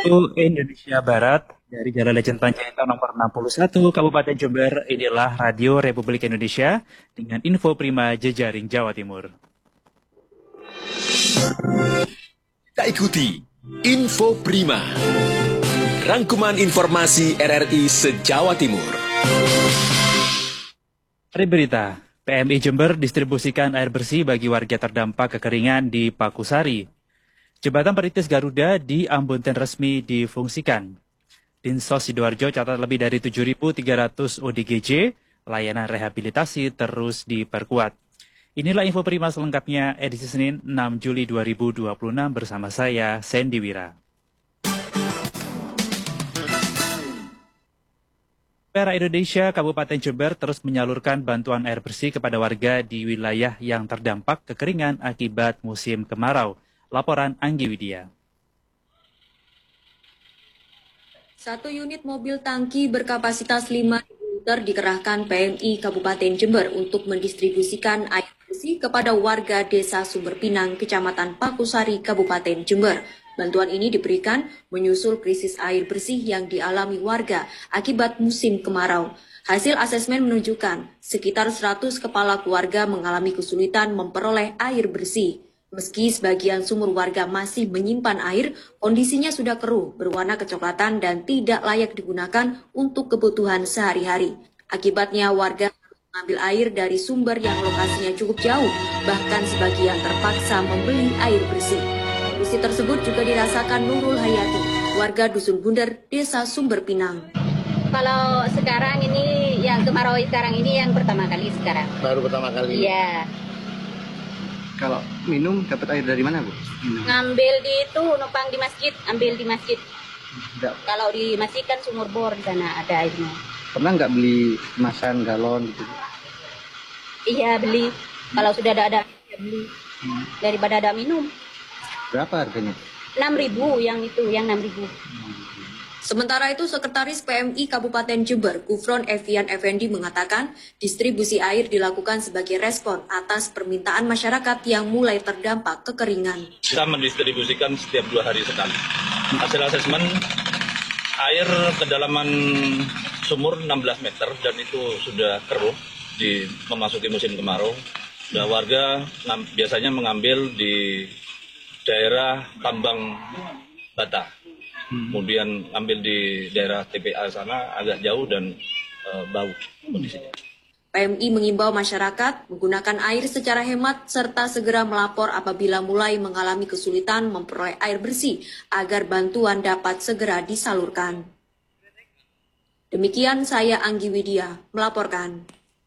Untuk Indonesia Barat, dari Jalan Lejen Panjaitan nomor 61, Kabupaten Jember, inilah Radio Republik Indonesia dengan info prima jejaring Jawa Timur. Kita ikuti Info Prima, rangkuman informasi RRI se-Jawa Timur. Hari berita, PMI Jember distribusikan air bersih bagi warga terdampak kekeringan di Pakusari. Jembatan Perintis Garuda di Ambunten resmi difungsikan. Dinsos Sidoarjo catat lebih dari 7.300 ODGJ, layanan rehabilitasi terus diperkuat. Inilah info prima selengkapnya edisi Senin 6 Juli 2026 bersama saya, Sandy Wira. Pera Indonesia Kabupaten Jember terus menyalurkan bantuan air bersih kepada warga di wilayah yang terdampak kekeringan akibat musim kemarau. Laporan Anggi Widya. 1 unit mobil tangki berkapasitas 5 liter dikerahkan PMI Kabupaten Jember untuk mendistribusikan air bersih kepada warga Desa Sumber Pinang, Kecamatan Pakusari, Kabupaten Jember. Bantuan ini diberikan menyusul krisis air bersih yang dialami warga akibat musim kemarau. Hasil asesmen menunjukkan sekitar 100 kepala keluarga mengalami kesulitan memperoleh air bersih. Meski sebagian sumur warga masih menyimpan air, kondisinya sudah keruh, berwarna kecoklatan dan tidak layak digunakan untuk kebutuhan sehari-hari. Akibatnya warga mengambil air dari sumber yang lokasinya cukup jauh, bahkan sebagian terpaksa membeli air bersih. Kondisi tersebut juga dirasakan Nurul Hayati, warga Dusun Bunder, Desa Sumber Pinang. Kalau sekarang ini, yang kemarau sekarang ini yang pertama kali sekarang. Baru pertama kali? Iya. Kalau minum dapat air dari mana, Bu? Ngambil di itu, numpang di masjid, ambil di masjid. Tidak. Kalau di masjid kan sumur bor di sana ada airnya. Pernah nggak beli kemasan galon gitu? Iya beli. Kalau sudah ada ya beli. Daripada ada minum. Berapa harganya? 6.000 yang itu, yang 6.000. Sementara itu, Sekretaris PMI Kabupaten Jember, Gufron Evian Effendi mengatakan distribusi air dilakukan sebagai respon atas permintaan masyarakat yang mulai terdampak kekeringan. Kita mendistribusikan setiap 2 hari sekali. Hasil asesmen air kedalaman sumur 16 meter dan itu sudah keruh memasuki musim kemarau. Dan warga biasanya mengambil di daerah tambang bata. Kemudian ambil di daerah TPA sana agak jauh dan bau kondisinya. PMI mengimbau masyarakat menggunakan air secara hemat serta segera melapor apabila mulai mengalami kesulitan memperoleh air bersih agar bantuan dapat segera disalurkan. Demikian saya Anggi Widya melaporkan.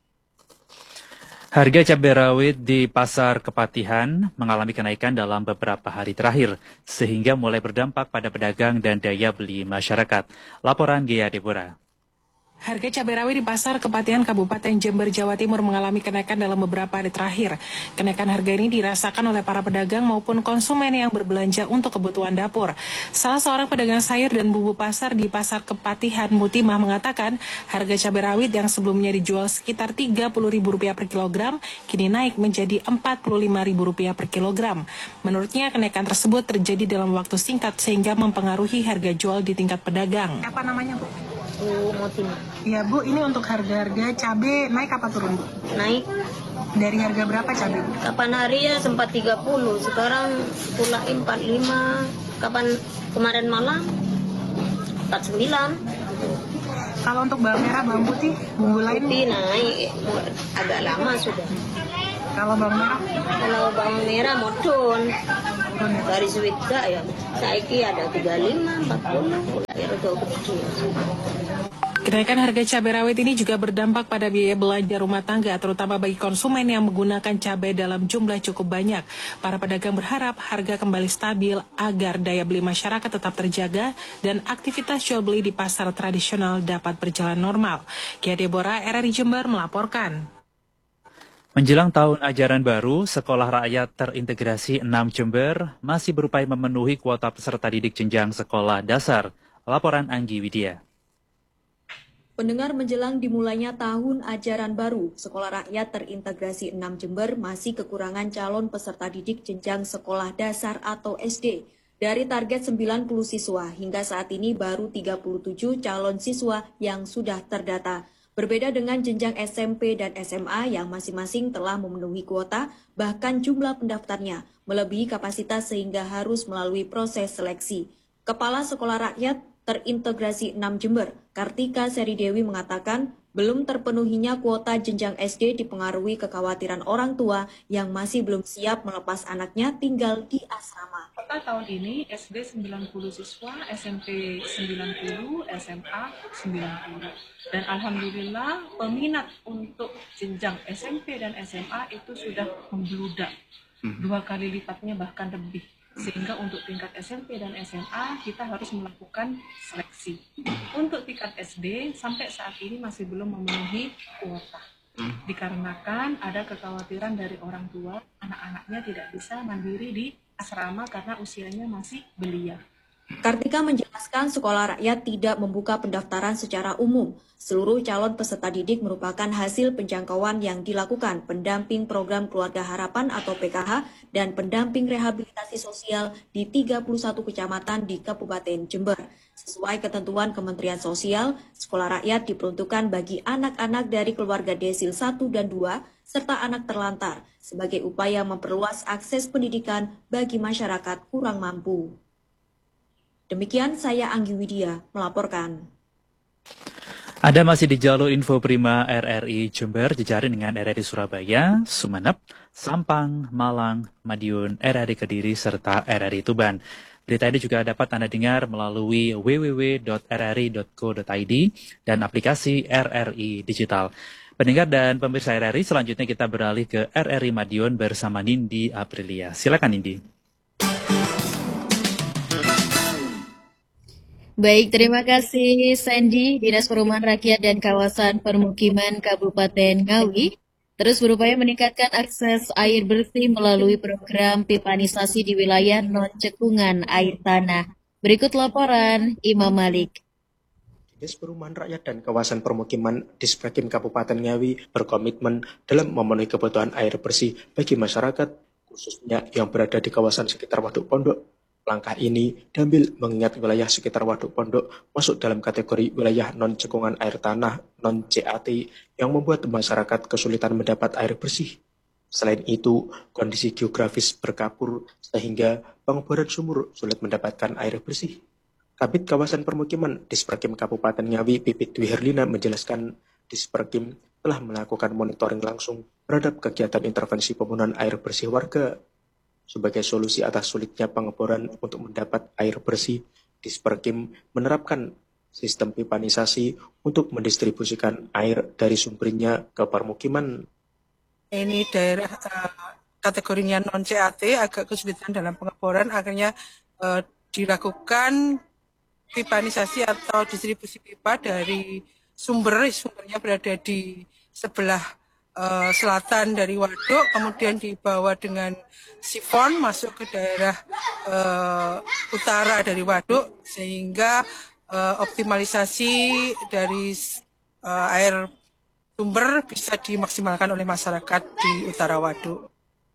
Harga cabai rawit di Pasar Kepatihan mengalami kenaikan dalam beberapa hari terakhir, sehingga mulai berdampak pada pedagang dan daya beli masyarakat. Laporan Gia Deborah. Harga cabai rawit di Pasar Kepatihan Kabupaten Jember, Jawa Timur mengalami kenaikan dalam beberapa hari terakhir. Kenaikan harga ini dirasakan oleh para pedagang maupun konsumen yang berbelanja untuk kebutuhan dapur. Salah seorang pedagang sayur dan bumbu pasar di Pasar Kepatihan, Mutimah, mengatakan harga cabai rawit yang sebelumnya dijual sekitar Rp30.000 per kilogram, kini naik menjadi Rp45.000 per kilogram. Menurutnya, kenaikan tersebut terjadi dalam waktu singkat sehingga mempengaruhi harga jual di tingkat pedagang. Apa namanya, Bu? Mutimah. Ya, Bu, ini untuk harga-harga cabai naik apa turun, Bu? Naik. Dari harga berapa cabai, Bu? Kapan hari ya sempat 30, sekarang mulai 45. Kapan kemarin malam 49. Kalau untuk bawang merah, bawang putih, bumbu lain? Putih naik agak lama sudah. Kalau bawang merah? Kalau bawang merah modon dari Swida ya, saiki ada 35, 40, ya rada kecil. Kenaikan harga cabai rawit ini juga berdampak pada biaya belanja rumah tangga, terutama bagi konsumen yang menggunakan cabai dalam jumlah cukup banyak. Para pedagang berharap harga kembali stabil agar daya beli masyarakat tetap terjaga dan aktivitas jual beli di pasar tradisional dapat berjalan normal. Kia Deborah, RRI Jember melaporkan. Menjelang tahun ajaran baru, Sekolah Rakyat Terintegrasi 6 Jember masih berupaya memenuhi kuota peserta didik jenjang sekolah dasar. Laporan Anggi Widya. Pendengar, menjelang dimulainya tahun ajaran baru, Sekolah Rakyat Terintegrasi 6 Jember masih kekurangan calon peserta didik jenjang sekolah dasar atau SD. Dari target 90 siswa, hingga saat ini baru 37 calon siswa yang sudah terdata. Berbeda dengan jenjang SMP dan SMA yang masing-masing telah memenuhi kuota, bahkan jumlah pendaftarnya melebihi kapasitas sehingga harus melalui proses seleksi. Kepala Sekolah Rakyat Terintegrasi 6 Jember, Kartika Seri Dewi mengatakan, belum terpenuhinya kuota jenjang SD dipengaruhi kekhawatiran orang tua yang masih belum siap melepas anaknya tinggal di asrama. Total tahun ini SD 90 siswa, SMP 90, SMA 90. Dan alhamdulillah peminat untuk jenjang SMP dan SMA itu sudah membludak. 2 kali lipatnya bahkan lebih. Sehingga untuk tingkat SMP dan SMA kita harus melakukan seleksi. Untuk tingkat SD sampai saat ini masih belum memenuhi kuota. Dikarenakan ada kekhawatiran dari orang tua anak-anaknya tidak bisa mandiri di asrama karena usianya masih belia. Kartika menjelaskan sekolah rakyat tidak membuka pendaftaran secara umum. Seluruh calon peserta didik merupakan hasil penjangkauan yang dilakukan pendamping program Keluarga Harapan atau PKH dan pendamping rehabilitasi sosial di 31 kecamatan di Kabupaten Jember. Sesuai ketentuan Kementerian Sosial, sekolah rakyat diperuntukkan bagi anak-anak dari keluarga desil 1 dan 2 serta anak terlantar sebagai upaya memperluas akses pendidikan bagi masyarakat kurang mampu. Demikian saya Anggi Widya melaporkan. Anda masih di jalur Info Prima RRI Jember, jejaring dengan RRI Surabaya, Sumeneb, Sampang, Malang, Madiun, RRI Kediri, serta RRI Tuban. Berita ini juga dapat Anda dengar melalui www.rri.co.id dan aplikasi RRI Digital. Pendengar dan pemirsa RRI, selanjutnya kita beralih ke RRI Madiun bersama Nindi Aprilia. Silakan Nindi. Baik, terima kasih Sandy. Dinas Perumahan Rakyat dan Kawasan Permukiman Kabupaten Ngawi terus berupaya meningkatkan akses air bersih melalui program pipanisasi di wilayah non-cekungan air tanah. Berikut laporan Imam Malik. Dinas Perumahan Rakyat dan Kawasan Permukiman Disprekim Kabupaten Ngawi berkomitmen dalam memenuhi kebutuhan air bersih bagi masyarakat, khususnya yang berada di kawasan sekitar Waduk Pondok. Langkah ini diambil mengingat wilayah sekitar Waduk Pondok masuk dalam kategori wilayah non-cekungan air tanah non-CAT yang membuat masyarakat kesulitan mendapat air bersih. Selain itu, kondisi geografis berkapur sehingga pengeboran sumur sulit mendapatkan air bersih. Kabid Kawasan Permukiman Disperkim Kabupaten Ngawi Pipit Dwi Herlina menjelaskan Disperkim telah melakukan monitoring langsung terhadap kegiatan intervensi pembunuhan air bersih warga. Sebagai solusi atas sulitnya pengeboran untuk mendapat air bersih, Disperkim menerapkan sistem pipanisasi untuk mendistribusikan air dari sumbernya ke permukiman. Ini daerah kategorinya non-CAT agak kesulitan dalam pengeboran, akhirnya dilakukan pipanisasi atau distribusi pipa dari sumbernya berada di sebelah selatan dari waduk, kemudian dibawa dengan sifon masuk ke daerah utara dari waduk, sehingga optimalisasi dari air sumber bisa dimaksimalkan oleh masyarakat di utara waduk.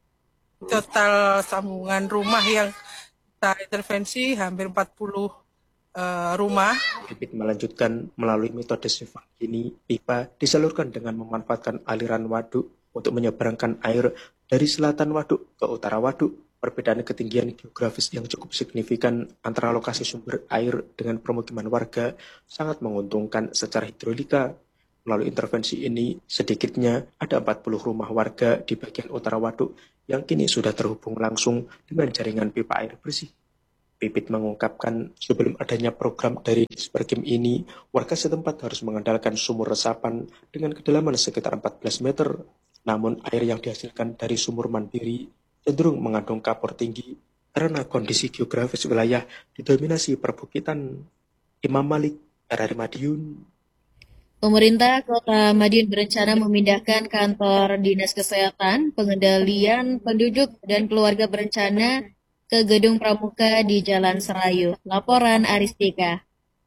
Total sambungan rumah yang kita intervensi hampir 40 rumah. Pipit melanjutkan melalui metode sifon ini, pipa disalurkan dengan memanfaatkan aliran waduk untuk menyeberangkan air dari selatan waduk ke utara waduk. Perbedaan ketinggian geografis yang cukup signifikan antara lokasi sumber air dengan permukiman warga sangat menguntungkan secara hidrolika. Melalui intervensi ini, sedikitnya ada 40 rumah warga di bagian utara waduk yang kini sudah terhubung langsung dengan jaringan pipa air bersih. Pipit mengungkapkan sebelum adanya program dari Disperkim ini, warga setempat harus mengandalkan sumur resapan dengan kedalaman sekitar 14 meter. Namun air yang dihasilkan dari sumur mandiri cenderung mengandung kapur tinggi karena kondisi geografis wilayah didominasi perbukitan. Imam Malik, RRI Madiun. Pemerintah Kota Madiun berencana memindahkan kantor Dinas Kesehatan, Pengendalian Penduduk dan Keluarga Berencana ke Gedung Pramuka di Jalan Serayu. Laporan Aristika.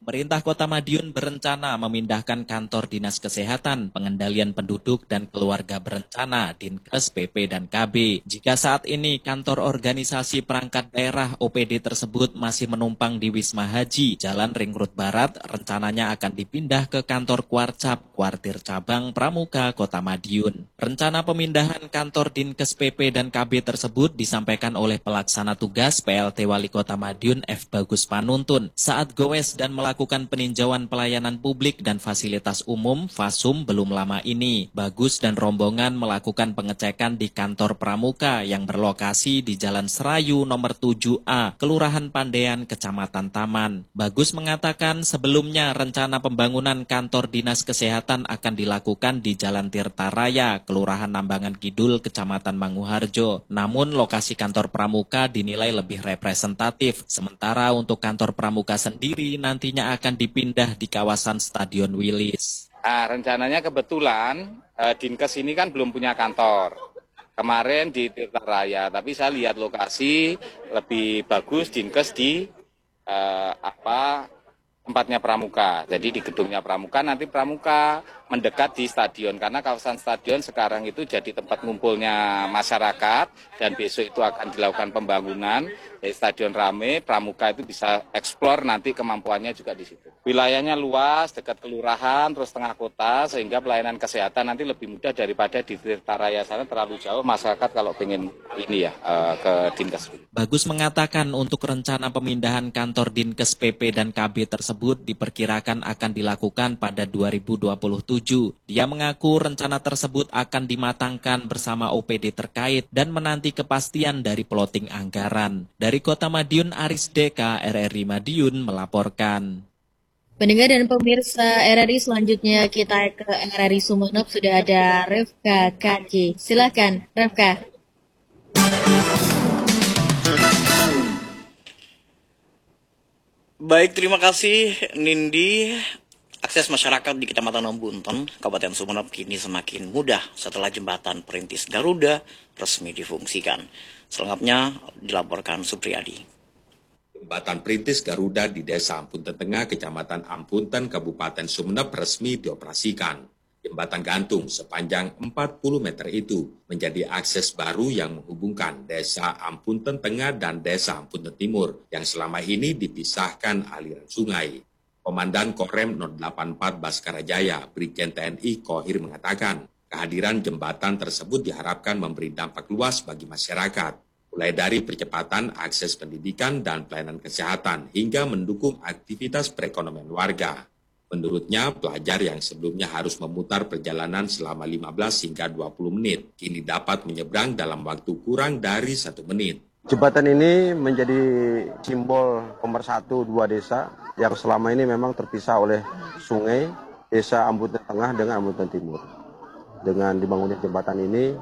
Pemerintah Kota Madiun berencana memindahkan kantor Dinas Kesehatan, Pengendalian Penduduk dan Keluarga Berencana, Dinkes, PP, dan KB. Jika saat ini kantor organisasi perangkat daerah OPD tersebut masih menumpang di Wisma Haji, Jalan Ring Road Barat, rencananya akan dipindah ke kantor Kuarcap, Kuartir Cabang Pramuka, Kota Madiun. Rencana pemindahan kantor Dinkes, PP, dan KB tersebut disampaikan oleh pelaksana tugas PLT Wali Kota Madiun F. Bagus Panuntun saat goes dan melakukan peninjauan pelayanan publik dan fasilitas umum (FASUM) belum lama ini. Bagus dan rombongan melakukan pengecekan di kantor Pramuka yang berlokasi di Jalan Serayu nomor 7A, Kelurahan Pandean, Kecamatan Taman. Bagus mengatakan sebelumnya rencana pembangunan kantor Dinas Kesehatan akan dilakukan di Jalan Tirta Raya, Kelurahan Nambangan Kidul, Kecamatan Manguharjo. Namun lokasi kantor Pramuka dinilai lebih representatif. Sementara untuk kantor Pramuka sendiri nantinya akan dipindah di kawasan Stadion Wilis. Rencananya kebetulan Dinkes ini kan belum punya kantor. Kemarin di Tirta Raya, tapi saya lihat lokasi lebih bagus Dinkes di tempatnya Pramuka. Jadi di gedungnya Pramuka, nanti Pramuka mendekat di stadion, karena kawasan stadion sekarang itu jadi tempat ngumpulnya masyarakat, dan besok itu akan dilakukan pembangunan. Jadi stadion rame, Pramuka itu bisa eksplor nanti kemampuannya juga di situ. Wilayahnya luas, dekat kelurahan, terus tengah kota, sehingga pelayanan kesehatan nanti lebih mudah daripada di Tirta Raya sana terlalu jauh masyarakat kalau pengen ini ya ke Dinkes. Bagus mengatakan untuk rencana pemindahan kantor Dinkes, PP, dan KB tersebut diperkirakan akan dilakukan pada 2027. Dia mengaku rencana tersebut akan dimatangkan bersama OPD terkait dan menanti kepastian dari plotting anggaran. Dari Kota Madiun, Aris Deka, RRI Madiun melaporkan. Pendengar dan pemirsa RRI, selanjutnya kita ke RRI Sumeneb, sudah ada Refka KJ. Silakan, Refka. Baik, terima kasih Nindi. Akses masyarakat di Kecamatan Ambunten, Kabupaten Sumeneb kini semakin mudah setelah jembatan perintis Garuda resmi difungsikan. Selengkapnya dilaporkan Supriyadi. Jembatan perintis Garuda di Desa Ampunten Tengah, Kecamatan Ampunten, Kabupaten Sumeneb resmi dioperasikan. Jembatan gantung sepanjang 40 meter itu menjadi akses baru yang menghubungkan Desa Ampunten Tengah dan Desa Ampunten Timur yang selama ini dipisahkan aliran sungai. Komandan Korem 084 Baskara Jaya, Brigjen TNI Kohir mengatakan, kehadiran jembatan tersebut diharapkan memberi dampak luas bagi masyarakat, mulai dari percepatan akses pendidikan dan pelayanan kesehatan hingga mendukung aktivitas perekonomian warga. Menurutnya, pelajar yang sebelumnya harus memutar perjalanan selama 15 hingga 20 menit, kini dapat menyeberang dalam waktu kurang dari 1 menit. Jembatan ini menjadi simbol pemersatu dua desa yang selama ini memang terpisah oleh sungai, Desa Ampunten Tengah dengan Ampunten Timur. Dengan dibangunnya jembatan ini,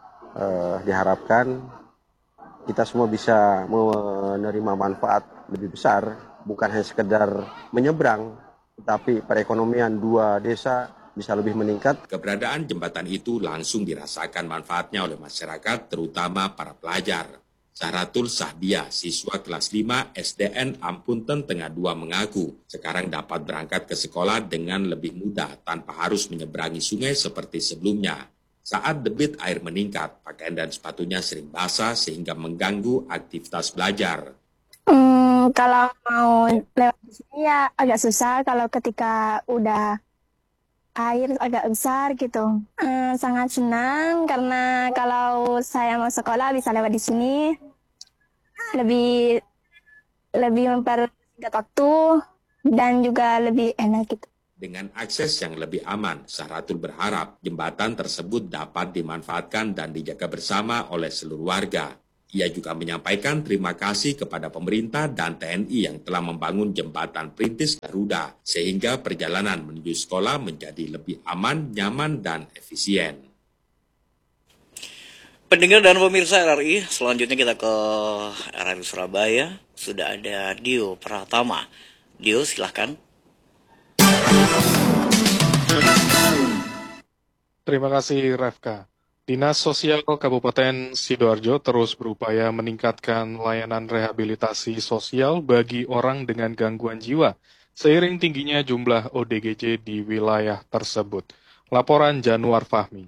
diharapkan kita semua bisa menerima manfaat lebih besar, bukan hanya sekedar menyeberang, tetapi perekonomian dua desa bisa lebih meningkat. Keberadaan jembatan itu langsung dirasakan manfaatnya oleh masyarakat, terutama para pelajar. Sahratul Sahbia, siswa kelas 5 SDN Ampunten Tengah 2 mengaku sekarang dapat berangkat ke sekolah dengan lebih mudah tanpa harus menyeberangi sungai seperti sebelumnya. Saat debit air meningkat, pakaian dan sepatunya sering basah sehingga mengganggu aktivitas belajar. Kalau mau lewat di sini ya agak susah, kalau ketika udah air agak besar gitu. Sangat senang karena kalau saya mau sekolah bisa lewat di sini. Lebih mempersingkat waktu dan juga lebih enak gitu. Dengan akses yang lebih aman, Sahratul berharap jembatan tersebut dapat dimanfaatkan dan dijaga bersama oleh seluruh warga. Ia juga menyampaikan terima kasih kepada pemerintah dan TNI yang telah membangun jembatan perintis Garuda, sehingga perjalanan menuju sekolah menjadi lebih aman, nyaman, dan efisien. Pendengar dan pemirsa RRI, selanjutnya kita ke RRI Surabaya. Sudah ada Dio Pratama. Dio, silahkan. Terima kasih, Refka. Dinas Sosial Kabupaten Sidoarjo terus berupaya meningkatkan layanan rehabilitasi sosial bagi orang dengan gangguan jiwa seiring tingginya jumlah ODGJ di wilayah tersebut. Laporan Januar Fahmi.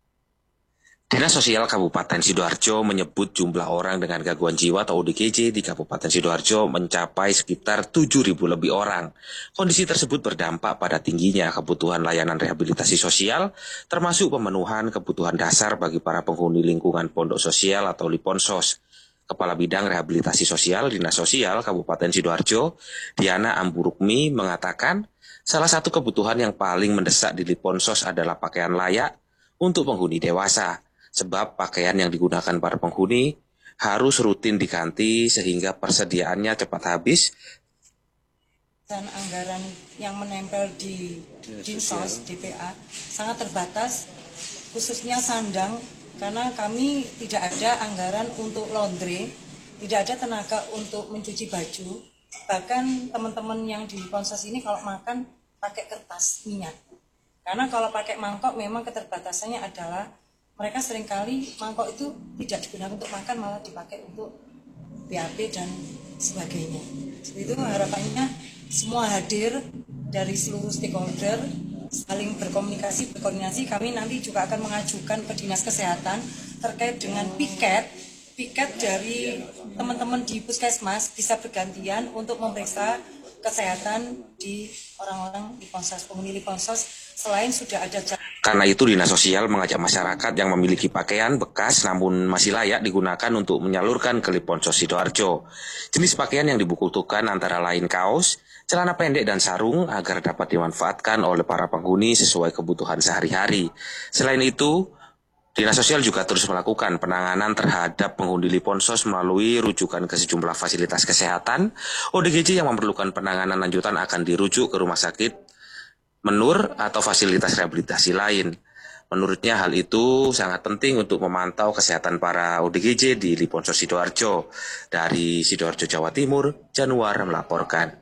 Dinas Sosial Kabupaten Sidoarjo menyebut jumlah orang dengan gangguan jiwa atau ODGJ di Kabupaten Sidoarjo mencapai sekitar 7.000 lebih orang. Kondisi tersebut berdampak pada tingginya kebutuhan layanan rehabilitasi sosial, termasuk pemenuhan kebutuhan dasar bagi para penghuni lingkungan pondok sosial atau Liponsos. Kepala Bidang Rehabilitasi Sosial Dinas Sosial Kabupaten Sidoarjo, Diana Amburukmi, mengatakan salah satu kebutuhan yang paling mendesak di Liponsos adalah pakaian layak untuk penghuni dewasa. Sebab pakaian yang digunakan para penghuni harus rutin diganti sehingga persediaannya cepat habis. Dan anggaran yang menempel di Dinsos, DPA, sangat terbatas, khususnya sandang, karena kami tidak ada anggaran untuk laundry, tidak ada tenaga untuk mencuci baju. Bahkan teman-teman yang di Dinsos ini kalau makan pakai kertas minyak. Karena kalau pakai mangkok memang keterbatasannya adalah mereka seringkali mangkok itu tidak digunakan untuk makan, malah dipakai untuk BAB dan sebagainya. Seperti itu harapannya semua hadir dari seluruh stakeholder, saling berkoordinasi. Kami nanti juga akan mengajukan ke Dinas Kesehatan terkait dengan piket dari teman-teman di Puskesmas bisa bergantian untuk memeriksa kesehatan di orang-orang Liponsos, penghuni Liponsos, selain sudah ada. Karena itu Dinas Sosial mengajak masyarakat yang memiliki pakaian bekas namun masih layak digunakan untuk menyalurkan ke Liponsos Sidoarjo. Jenis pakaian yang dibutuhkan antara lain kaos, celana pendek dan sarung agar dapat dimanfaatkan oleh para penghuni sesuai kebutuhan sehari-hari. Selain itu, Dinas Sosial juga terus melakukan penanganan terhadap penghuni Liponsos melalui rujukan ke sejumlah fasilitas kesehatan. ODGJ yang memerlukan penanganan lanjutan akan dirujuk ke rumah sakit menur atau fasilitas rehabilitasi lain. Menurutnya hal itu sangat penting untuk memantau kesehatan para ODGJ di Liponsos Sidoarjo. Dari Sidoarjo, Jawa Timur, Januar melaporkan.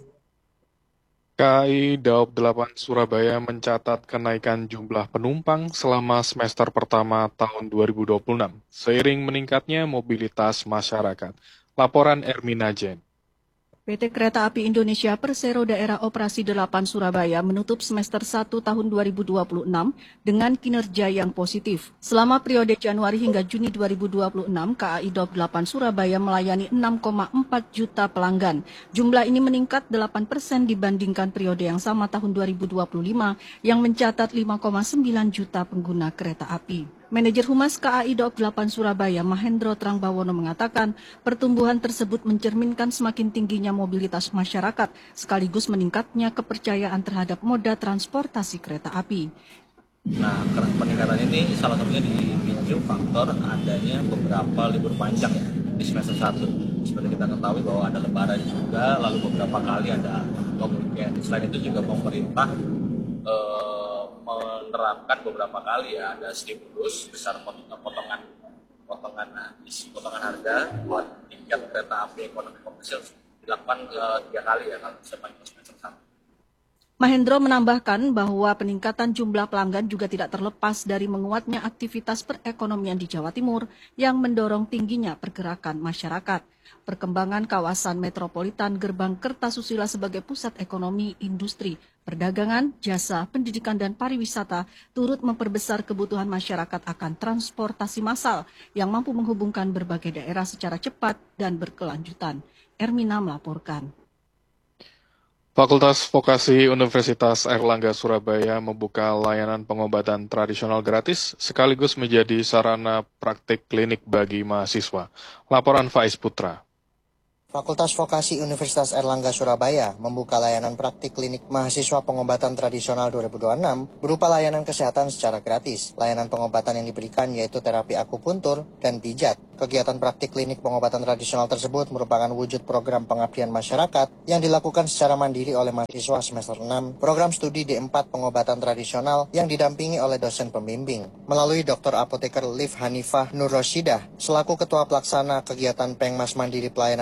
KAI Daob 8 Surabaya mencatat kenaikan jumlah penumpang selama semester pertama tahun 2026, seiring meningkatnya mobilitas masyarakat. Laporan Ermina Jen. PT Kereta Api Indonesia Persero Daerah Operasi 8 Surabaya menutup semester 1 tahun 2026 dengan kinerja yang positif. Selama periode Januari hingga Juni 2026, KAI Daob 8 Surabaya melayani 6,4 juta pelanggan. Jumlah ini meningkat 8% dibandingkan periode yang sama tahun 2025 yang mencatat 5,9 juta pengguna kereta api. Manajer Humas KAI Daob 8 Surabaya, Mahendro Trangbawono mengatakan pertumbuhan tersebut mencerminkan semakin tingginya mobilitas masyarakat sekaligus meningkatnya kepercayaan terhadap moda transportasi kereta api. Nah, peningkatan ini salah satunya dipicu faktor adanya beberapa libur panjang ya, di semester 1. Seperti kita ketahui bahwa ada lebaran juga, lalu beberapa kali ada long weekend. Selain itu juga pemerintah menerapkan beberapa kali ya, ada stimulus besar potongan harga buat tiket kereta api ekonomi komersial dilakukan 3 kali ya kalau sepanjang semester 1. Mahendro menambahkan bahwa peningkatan jumlah pelanggan juga tidak terlepas dari menguatnya aktivitas perekonomian di Jawa Timur yang mendorong tingginya pergerakan masyarakat. Perkembangan kawasan metropolitan Gerbang Kertasusila sebagai pusat ekonomi, industri, perdagangan, jasa, pendidikan, dan pariwisata turut memperbesar kebutuhan masyarakat akan transportasi massal yang mampu menghubungkan berbagai daerah secara cepat dan berkelanjutan. Ermina melaporkan. Fakultas Vokasi Universitas Airlangga Surabaya membuka layanan pengobatan tradisional gratis sekaligus menjadi sarana praktik klinik bagi mahasiswa. Laporan Faiz Putra. Fakultas Vokasi Universitas Airlangga Surabaya membuka layanan praktik klinik mahasiswa pengobatan tradisional 2026 berupa layanan kesehatan secara gratis. Layanan pengobatan yang diberikan yaitu terapi akupuntur dan pijat. Kegiatan praktik klinik pengobatan tradisional tersebut merupakan wujud program pengabdian masyarakat yang dilakukan secara mandiri oleh mahasiswa semester 6 program studi D4 pengobatan tradisional yang didampingi oleh dosen pembimbing. Melalui Dr. Apoteker Liv Hanifah Nur Rosidah selaku Ketua Pelaksana Kegiatan Pengmas Mandiri Pelayanan Kesehatan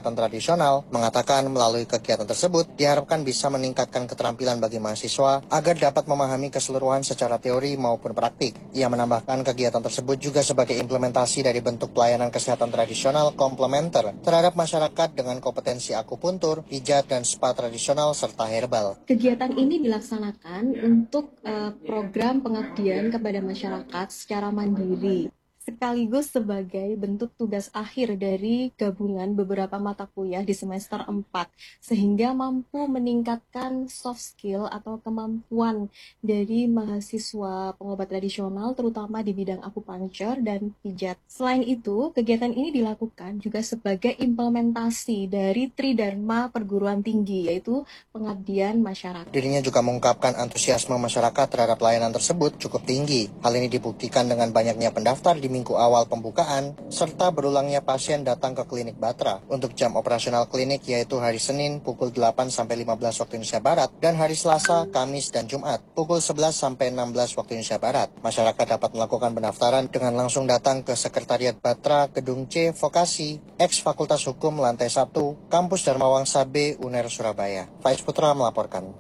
kesehatan tradisional, mengatakan melalui kegiatan tersebut diharapkan bisa meningkatkan keterampilan bagi mahasiswa agar dapat memahami keseluruhan secara teori maupun praktik. Ia menambahkan kegiatan tersebut juga sebagai implementasi dari bentuk pelayanan kesehatan tradisional komplementer terhadap masyarakat dengan kompetensi akupuntur, pijat, dan spa tradisional serta herbal. Kegiatan ini dilaksanakan untuk program pengabdian kepada masyarakat secara mandiri, sekaligus sebagai bentuk tugas akhir dari gabungan beberapa mata kuliah di semester 4, sehingga mampu meningkatkan soft skill atau kemampuan dari mahasiswa pengobat tradisional, terutama di bidang akupunktur dan pijat. Selain itu, kegiatan ini dilakukan juga sebagai implementasi dari Tridharma perguruan tinggi, yaitu pengabdian masyarakat. Dirinya juga mengungkapkan antusiasme masyarakat terhadap layanan tersebut cukup tinggi. Hal ini dibuktikan dengan banyaknya pendaftar di minggu awal pembukaan, serta berulangnya pasien datang ke klinik Batra. Untuk jam operasional klinik yaitu hari Senin pukul 8 sampai 15 waktu Indonesia Barat dan hari Selasa, Kamis, dan Jumat pukul 11 sampai 16 waktu Indonesia Barat. Masyarakat dapat melakukan pendaftaran dengan langsung datang ke Sekretariat Batra Gedung C Vokasi, ex Fakultas Hukum Lantai 1, Kampus Dharma Wangsa B, UNER Surabaya. Faiz Putra melaporkan.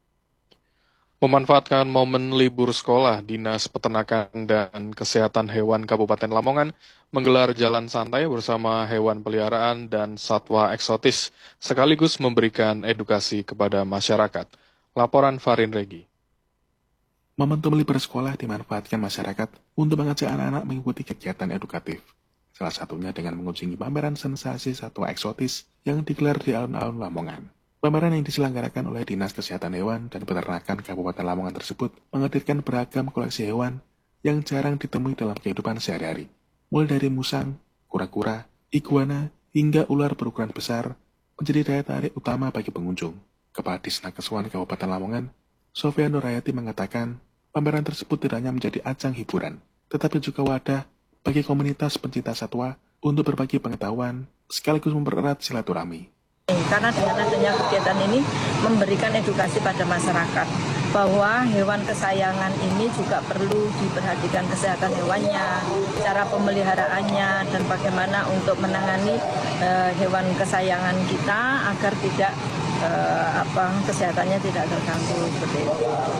Memanfaatkan momen libur sekolah, Dinas Peternakan dan Kesehatan Hewan Kabupaten Lamongan menggelar jalan santai bersama hewan peliharaan dan satwa eksotis, sekaligus memberikan edukasi kepada masyarakat. Laporan Farin Regi. Momentum libur sekolah dimanfaatkan masyarakat untuk mengajak anak-anak mengikuti kegiatan edukatif. Salah satunya dengan mengunjungi pameran sensasi satwa eksotis yang digelar di alun-alun Lamongan. Pameran yang diselenggarakan oleh Dinas Kesehatan Hewan dan Peternakan Kabupaten Lamongan tersebut menghadirkan beragam koleksi hewan yang jarang ditemui dalam kehidupan sehari-hari. Mulai dari musang, kura-kura, iguana, hingga ular berukuran besar menjadi daya tarik utama bagi pengunjung. Kepala Disnakeswan Kabupaten Lamongan, Sofia Nurayati mengatakan, pameran tersebut tidak hanya menjadi ajang hiburan, tetapi juga wadah bagi komunitas pencinta satwa untuk berbagi pengetahuan sekaligus mempererat silaturahmi. Karena dengan adanya kegiatan ini memberikan edukasi pada masyarakat bahwa hewan kesayangan ini juga perlu diperhatikan kesehatan hewannya, cara pemeliharaannya, dan bagaimana untuk menangani hewan kesayangan kita agar tidak kesehatannya tidak terganggu seperti itu.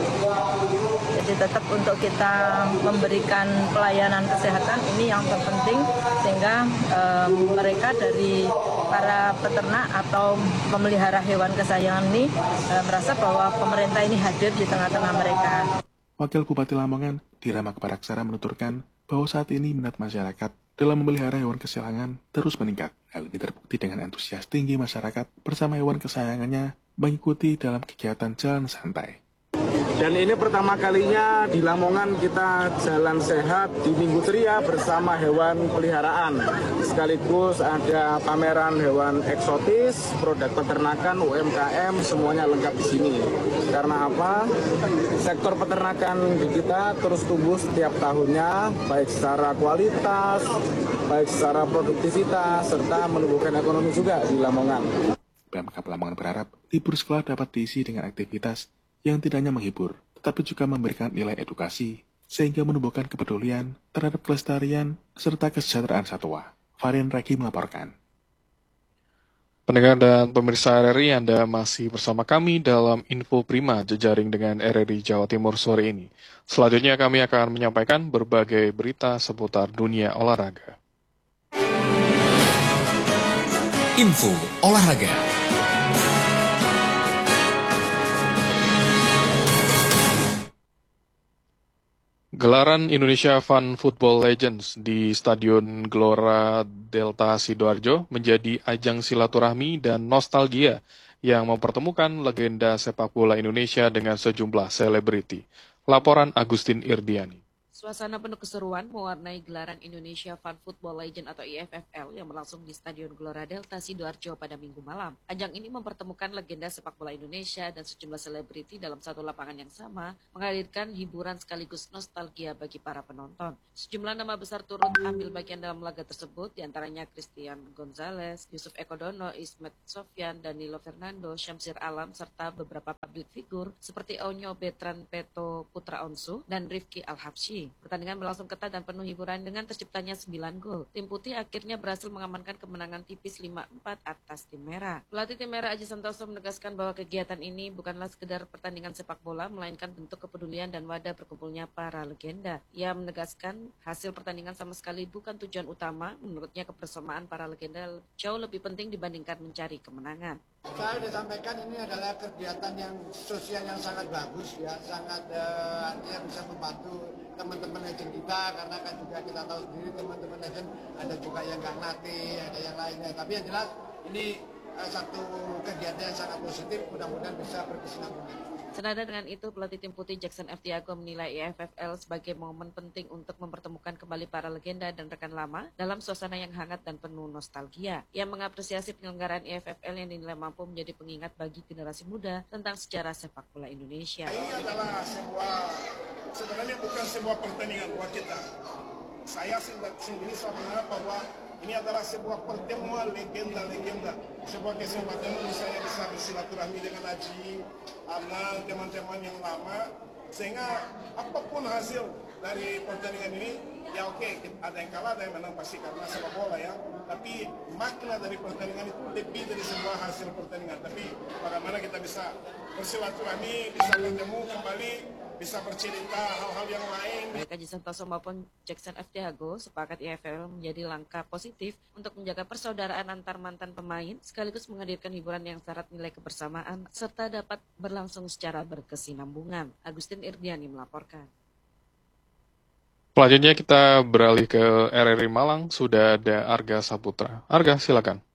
Jadi tetap untuk kita memberikan pelayanan kesehatan ini yang terpenting sehingga mereka dari para peternak atau pemelihara hewan kesayangan ini merasa bahwa pemerintah ini hadir di tengah-tengah mereka. Wakil Bupati Lamongan, Dirama Keparaksara menuturkan bahwa saat ini minat masyarakat dalam memelihara hewan kesayangan terus meningkat. Hal ini terbukti dengan antusias tinggi masyarakat bersama hewan kesayangannya mengikuti dalam kegiatan jalan santai. Dan ini pertama kalinya di Lamongan kita jalan sehat di Minggu Ceria bersama hewan peliharaan. Sekaligus ada pameran hewan eksotis, produk peternakan, UMKM, semuanya lengkap di sini. Karena apa? Sektor peternakan di kita terus tumbuh setiap tahunnya, baik secara kualitas, baik secara produktivitas, serta menumbuhkan ekonomi juga di Lamongan. Pemkab Lamongan berharap libur sekolah dapat diisi dengan aktivitas yang tidak hanya menghibur, tetapi juga memberikan nilai edukasi, sehingga menumbuhkan kepedulian terhadap kelestarian serta kesejahteraan satwa. Farin Regi melaporkan. Pendengar dan pemirsa RRI, Anda masih bersama kami dalam Info Prima jejaring dengan RRI Jawa Timur sore ini. Selanjutnya kami akan menyampaikan berbagai berita seputar dunia olahraga. Info Olahraga. Gelaran Indonesia Fun Football Legends di Stadion Gelora Delta Sidoarjo menjadi ajang silaturahmi dan nostalgia yang mempertemukan legenda sepak bola Indonesia dengan sejumlah selebriti. Laporan Agustin Irdiani. Suasana penuh keseruan mewarnai gelaran Indonesia Fun Football Legend atau IFFL yang berlangsung di Stadion Gelora Delta Sidoarjo pada Minggu malam. Ajang ini mempertemukan legenda sepak bola Indonesia dan sejumlah selebriti dalam satu lapangan yang sama, menghadirkan hiburan sekaligus nostalgia bagi para penonton. Sejumlah nama besar turut ambil bagian dalam laga tersebut, diantaranya Christian Gonzalez, Yusuf Eko Dono, Ismet Sofyan, Danilo Fernando, Syamsir Alam, serta beberapa public figure seperti Onyo Betran Peto Putra Onsu dan Rifki Al-Habsyi. Pertandingan berlangsung ketat dan penuh hiburan dengan terciptanya 9 gol. Tim putih akhirnya berhasil mengamankan kemenangan tipis 5-4 atas tim merah. Pelatih tim merah Aji Santoso menegaskan bahwa kegiatan ini bukanlah sekedar pertandingan sepak bola, melainkan bentuk kepedulian dan wadah berkumpulnya para legenda. Ia menegaskan hasil pertandingan sama sekali bukan tujuan utama. Menurutnya kebersamaan para legenda jauh lebih penting dibandingkan mencari kemenangan. Saya sudah sampaikan ini adalah kegiatan yang sosial yang sangat bagus ya, sangat artinya bisa membantu teman-teman legend kita, karena kan juga kita tahu sendiri teman-teman legend ada juga yang nggak ngelatih, ada yang lainnya. Tapi yang jelas ini satu kegiatan yang sangat positif, mudah-mudahan bisa berkesinambungan. Senada dengan itu, pelatih tim putih Jackson F. Tiago menilai IFFL sebagai momen penting untuk mempertemukan kembali para legenda dan rekan lama dalam suasana yang hangat dan penuh nostalgia. Ia mengapresiasi penyelenggaraan IFFL yang dinilai mampu menjadi pengingat bagi generasi muda tentang sejarah sepak bola Indonesia. Ini adalah sebenarnya bukan sebuah pertandingan buat kita. Saya sendiri menganggap bahwa ini adalah sebuah pertemuan legenda-legenda, sebuah kesempatan untuk saya bisa bersilaturahmi dengan Aji, Anang, teman-teman yang lama, sehingga apapun hasil dari pertandingan ini, ya oke, ada yang kalah, ada yang menang pasti karena sepak bola ya. Tapi makna dari pertandingan itu lebih dari sebuah hasil pertandingan. Tapi bagaimana kita bisa bersilaturahmi, bisa bertemu kembali, bisa bercerita hal-hal yang lain. Baik Aji Santoso maupun Jackson F. Tiago sepakat IFFL menjadi langkah positif untuk menjaga persaudaraan antar mantan pemain, sekaligus menghadirkan hiburan yang syarat nilai kebersamaan, serta dapat berlangsung secara berkesinambungan. Agustin Irdiani melaporkan. Selanjutnya kita beralih ke RRI Malang, sudah ada Arga Saputra. Arga, silakan.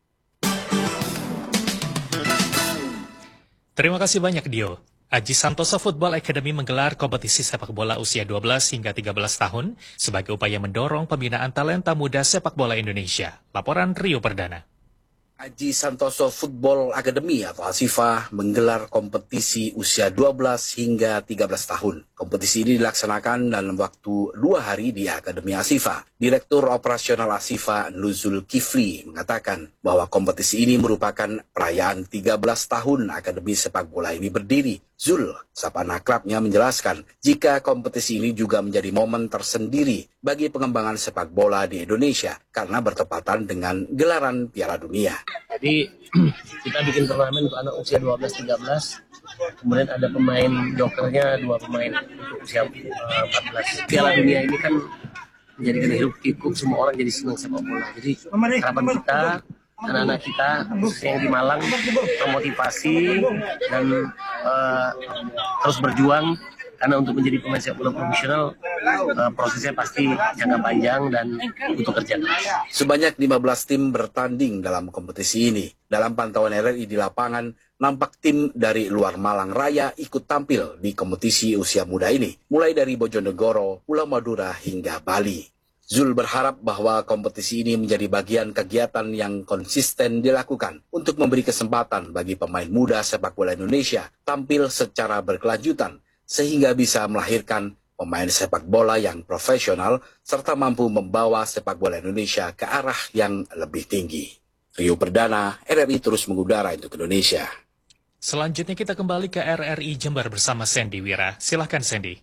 Terima kasih banyak, Dio. Aji Santoso Football Academy menggelar kompetisi sepak bola usia 12 hingga 13 tahun sebagai upaya mendorong pembinaan talenta muda sepak bola Indonesia. Laporan Rio Perdana. Aji Santoso Football Academy atau ASIFA menggelar kompetisi usia 12 hingga 13 tahun. Kompetisi ini dilaksanakan dalam waktu 2 hari di Akademi ASIFA. Direktur Operasional ASIFA Nuzul Kifli mengatakan bahwa kompetisi ini merupakan perayaan 13 tahun Akademi Sepak Bola ini berdiri. Zul, Sapana Klubnya menjelaskan jika kompetisi ini juga menjadi momen tersendiri bagi pengembangan sepak bola di Indonesia karena bertepatan dengan gelaran Piala Dunia. Jadi kita bikin turnamen untuk anak usia 12-13, kemudian ada pemain jokernya 2 pemain untuk usia 14. Piala Dunia ini kan menjadikan hidup pikuk semua orang jadi senang sepak bola. Jadi harapan kita, anak-anak kita yang di Malang termotivasi dan terus berjuang, karena untuk menjadi pemain sepak bola profesional prosesnya pasti jangka panjang dan butuh kerja keras. Sebanyak 15 tim bertanding dalam kompetisi ini. Dalam pantauan RRI di lapangan, nampak tim dari luar Malang Raya ikut tampil di kompetisi usia muda ini, mulai dari Bojonegoro, Pulau Madura hingga Bali. Zul berharap bahwa kompetisi ini menjadi bagian kegiatan yang konsisten dilakukan untuk memberi kesempatan bagi pemain muda sepak bola Indonesia tampil secara berkelanjutan sehingga bisa melahirkan pemain sepak bola yang profesional serta mampu membawa sepak bola Indonesia ke arah yang lebih tinggi. Rio Perdana, RRI terus mengudara untuk Indonesia. Selanjutnya kita kembali ke RRI Jember bersama Sandy Wira. Silahkan Sandy.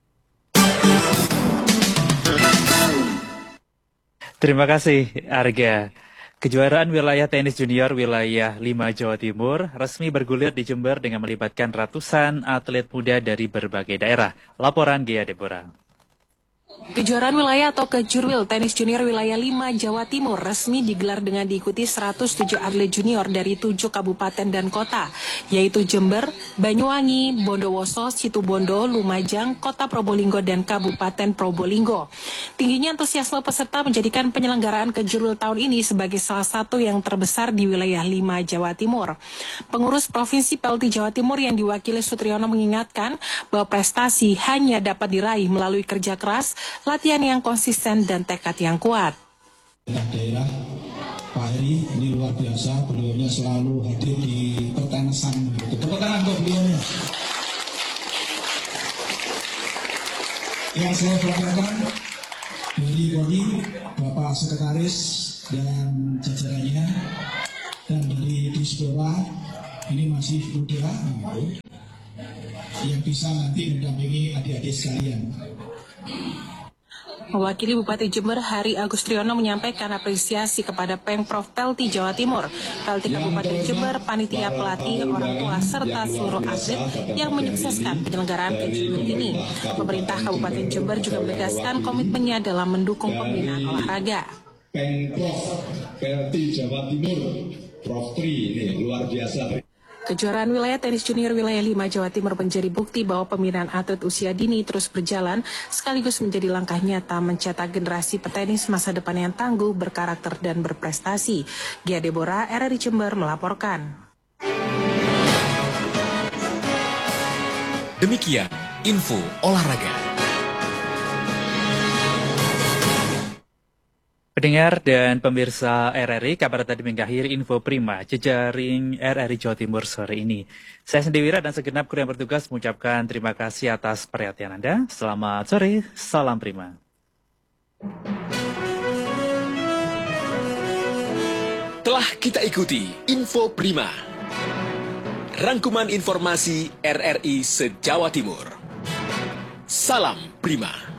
Terima kasih, Arga. Kejuaraan wilayah tenis junior wilayah 5 Jawa Timur resmi bergulir di Jember dengan melibatkan ratusan atlet muda dari berbagai daerah. Laporan Gia Deborah. Kejuaraan wilayah atau Kejurwil Tenis Junior Wilayah 5 Jawa Timur resmi digelar dengan diikuti 107 atlet junior dari 7 kabupaten dan kota, yaitu Jember, Banyuwangi, Bondowoso, Situbondo, Lumajang, Kota Probolinggo, dan Kabupaten Probolinggo. Tingginya antusiasme peserta menjadikan penyelenggaraan Kejurwil tahun ini sebagai salah satu yang terbesar di wilayah 5 Jawa Timur. Pengurus Provinsi PLT Jawa Timur yang diwakili Sutriyono mengingatkan bahwa prestasi hanya dapat diraih melalui kerja keras, latihan yang konsisten, dan tekad yang kuat. Daerah Pak Heri ini luar biasa, beliaunya selalu hadir di pertenasan. Tepuk tangan untuk beliaunya. Yang saya perkenalkan dari Bodi, Bapak Sekretaris dan jajarannya, dan dari Dispora ini masih muda, yang bisa nanti mendampingi adik-adik sekalian. Mewakili Bupati Jember, Hari Agustriono menyampaikan apresiasi kepada Pemprov Pelti Jawa Timur, Pelti Kabupaten Jember, panitia pelatih, orang tua, serta seluruh atlet yang menyukseskan penyelenggaraan kejuaraan ini. Pemerintah Kabupaten Jember juga menegaskan komitmennya dalam mendukung pembinaan olahraga. Pemprov Pelti Jawa Timur, Prof. Tri, ini luar biasa. Kejuaraan wilayah tenis junior wilayah 5 Jawa Timur menjadi bukti bahwa pembinaan atlet usia dini terus berjalan, sekaligus menjadi langkah nyata mencetak generasi petenis masa depan yang tangguh, berkarakter, dan berprestasi. Gia Deborah, RRI Jember melaporkan. Demikian info olahraga. Pendengar dan pemirsa RRI, kabar tadi mengakhiri info prima jejaring RRI Jawa Timur sore ini. Saya Sendi Wira dan segenap kru yang bertugas mengucapkan terima kasih atas perhatian Anda. Selamat sore, salam prima. Telah kita ikuti info prima. Rangkuman informasi RRI se-Jawa Timur. Salam prima.